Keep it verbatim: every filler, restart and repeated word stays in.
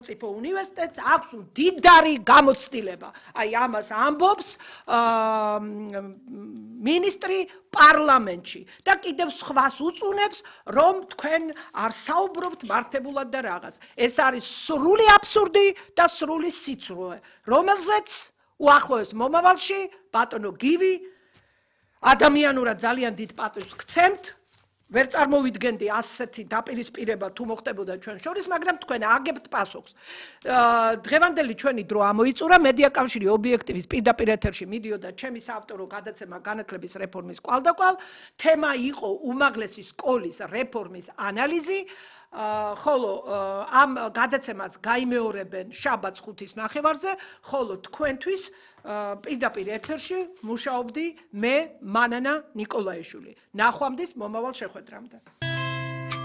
სახელმწიფო უნივერსიტეტს აქვს მდიდარი გამოცდილება. Აი ამას ამბობს მინისტრი პარლამენტში და კიდევ სხვას უწუნებს, რომ თქვენ არ საუბრობთ მართებულად და რაღაც. ეს არის სრული აბსურდი და სრული სიცრუე, რომელზეც უახლოეს მომავალში ბატონო გივი ადამიანურად ძალიან დიდ პატივს გცემთ. ვერ წარმოვიდგენდი ასეთი დაპირისპირება თუ მოხდებოდა ჩვენ შორის, მაგრამ თქვენ აგებთ პასუხს. დღევანდელი ჩვენი დრო ამოიწურა, მედია კავშირი ობიექტივის პირდაპირ ეთერში მიდიოდა ჩემი საავტორო გადაცემა განათლების რეფორმის კვალდაკვალ. თემა იყო უმაღლესი სკოლის რეფორმის ანალიზი. ხოლო ამ გადაცემას გაიმეორებენ შაბათს ხუთის ნახევარზე, ხოლო თქვენთვის პირდაპირ ეთერში მუშაობდი მე მანანა ნიკოლაიშვილი. ნახვამდის მომავალ შეხვედრამდე.